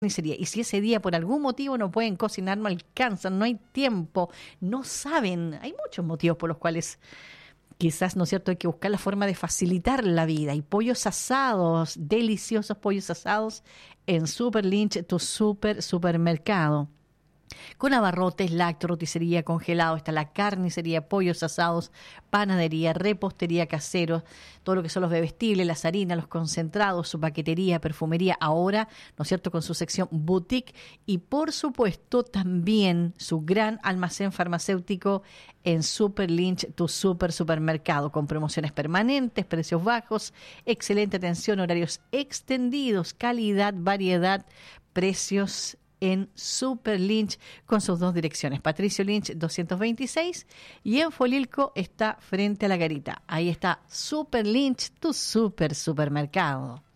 carnicería. Y si ese día por algún motivo no pueden cocinar, no alcanzan, no hay tiempo, no saben, hay muchos motivos por los cuales quizás, ¿no es cierto?, hay que buscar la forma de facilitar la vida. Y pollos asados, deliciosos pollos asados en Super Lynch, tu supermercado. Con abarrotes, lácteos, roticería, congelado, está la carnicería, pollos asados, panadería, repostería caseros, todo lo que son los bebestibles, las harinas, los concentrados, su paquetería, perfumería, ahora, ¿no es cierto?, con su sección boutique y por supuesto también su gran almacén farmacéutico en Super Lynch, tu supermercado, con promociones permanentes, precios bajos, excelente atención, horarios extendidos, calidad, variedad, precios en Super Lynch con sus dos direcciones, Patricio Lynch 226 y en Folilco está frente a la Garita. Ahí está Super Lynch, tu supermercado.